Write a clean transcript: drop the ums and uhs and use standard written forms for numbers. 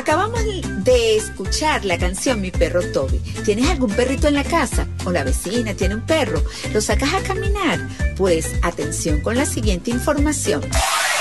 Acabamos de escuchar la canción Mi Perro Toby. ¿Tienes algún perrito en la casa? ¿O la vecina tiene un perro? ¿Lo sacas a caminar? Pues atención con la siguiente información.